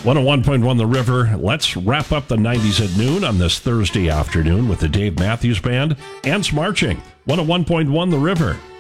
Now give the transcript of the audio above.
101.1 The River. Let's wrap up the 90s at noon on this Thursday afternoon with the Dave Matthews Band. Ants Marching. 101.1 The River.